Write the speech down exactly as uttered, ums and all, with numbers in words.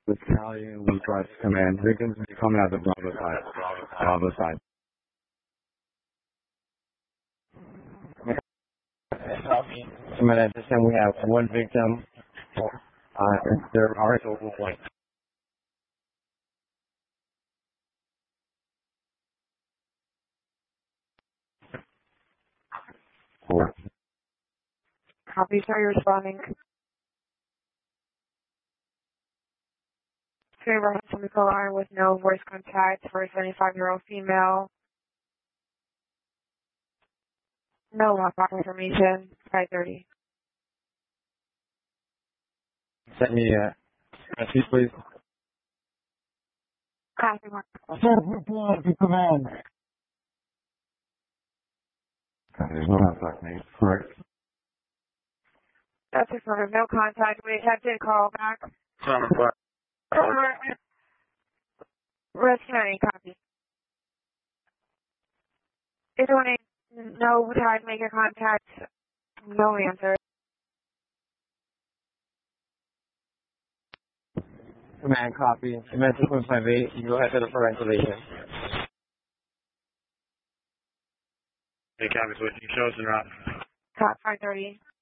Battalion request command. Victims will be coming out the Bravo side. Bravo side. Command at this time we have one victim. Uh, there are total points. Four. Copy, sir, you're responding. Favor chemical line with no voice contact for a seventy-five-year-old female. No lockbox information. five thirty. Send me a message, please. Copy, Mark. Command. There's no contact name. Correct. That's affirmative. No contact. We have to call back. Rescue any copy. Is there any no try to make a contact? No answer. Command copy. Command six one five eight. You can go ahead to the for isolation. Hey, copy switching. Shows and route. Top five thirty.